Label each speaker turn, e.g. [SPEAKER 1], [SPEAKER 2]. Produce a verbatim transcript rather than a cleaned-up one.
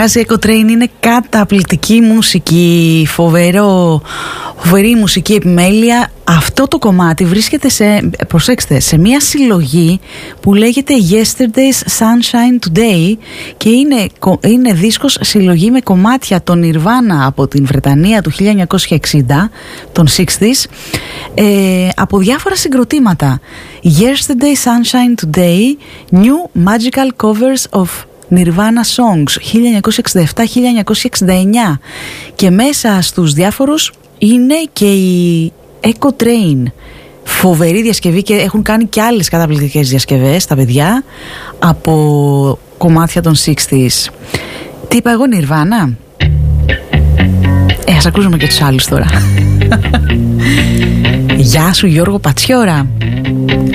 [SPEAKER 1] Καταρχάς η Echo Train είναι καταπληκτική μουσική, φοβερό, φοβερή μουσική επιμέλεια. Αυτό το κομμάτι βρίσκεται σε, προσέξτε, σε μια συλλογή που λέγεται Yesterday's Sunshine Today και είναι, είναι δίσκος συλλογή με κομμάτια των Nirvana από την Βρετανία του χίλια εννιακόσια εξήντα, των εξήντα, ε, από διάφορα συγκροτήματα. Yesterday's Sunshine Today, New Magical Covers of Nirvana Songs χίλια εννιακόσια εξήντα επτά χίλια εννιακόσια εξήντα εννιά, και μέσα στους διάφορους είναι και η Echo Train. Φοβερή διασκευή, και έχουν κάνει και άλλες καταπληκτικές διασκευές τα παιδιά από κομμάτια των εξήντα. Τι είπα εγώ, Nirvana? Ε, ας ακούσουμε και τους άλλους τώρα. Γεια σου Γιώργο Πατσιόρα.